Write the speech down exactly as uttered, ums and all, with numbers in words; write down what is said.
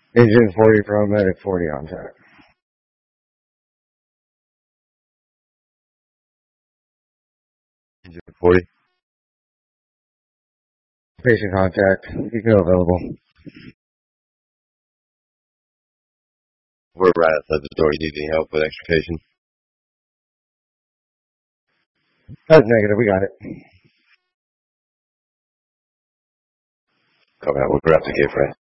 Agent forty from Medic forty on tap. Agent forty. Patient contact. Eco available. We're right outside the door. You need any help with extrication? That's negative. We got it. Copy that. We'll grab the gate, friend.